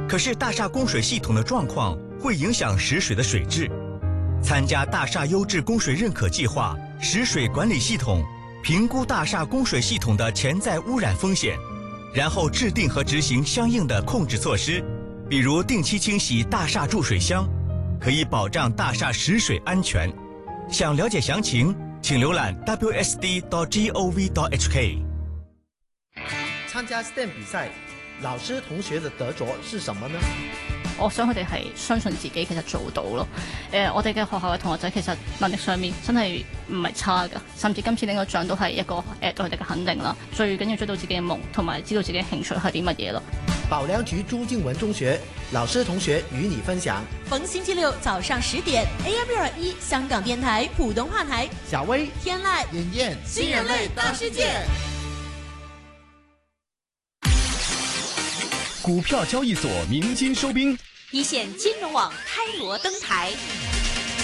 可是大厦供水系统的状况会影响食水的水质。参加大厦优质供水认可计划食水管理系统，评估大厦供水系统的潜在污染风险，然后制定和执行相应的控制措施，比如定期清洗大厦注水箱，可以保障大厦食水安全。想了解详情，请浏览 wsd.gov.hk。 參加 STEM 比賽，老師同學的得着是什麼呢？ 我想佢哋係相信自己其實做到咯。我哋嘅學校嘅同學仔其實能力上面真係唔係差㗎，甚至今次領個獎都係一個對佢哋嘅肯定啦。最緊要追到自己嘅夢，同埋知道自己嘅興趣係啲乜嘢咯。 保良局朱敬文中學老師同學與你分享。 逢星期六早上10點 AM621香港電台普通話台， 小薇、 天籟、 妍妍， 新人類大世界。 股票交易所鸣金收兵， 一線金融網開鑼登台。